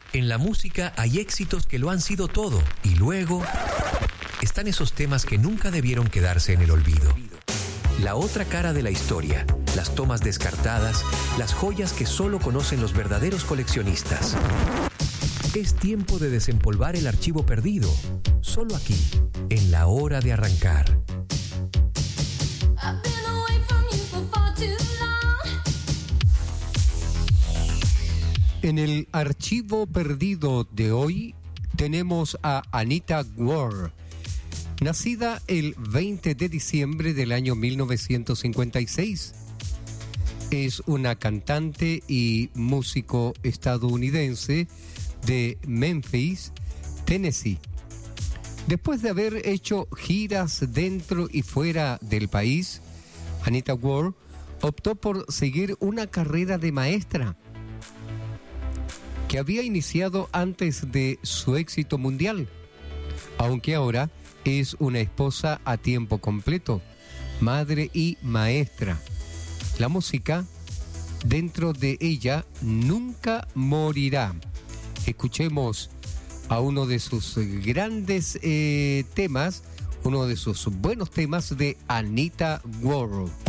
En la música hay éxitos que lo han sido todo y luego están esos temas que nunca debieron quedarse en el olvido. La otra cara de la historia, las tomas descartadas, las joyas que solo conocen los verdaderos coleccionistas. Es tiempo de desempolvar el archivo perdido, solo aquí, en La Hora de Arrancar. En el archivo perdido de hoy tenemos a Anita Ward, nacida el 20 de diciembre del año 1956. Es una cantante y músico estadounidense de Memphis, Tennessee. Después de haber hecho giras dentro y fuera del país, Anita Ward optó por seguir una carrera de maestra que había iniciado antes de su éxito mundial, aunque ahora es una esposa a tiempo completo, madre y maestra. La música dentro de ella nunca morirá. Escuchemos a uno de sus grandes temas, uno de sus buenos temas de Anita Ward.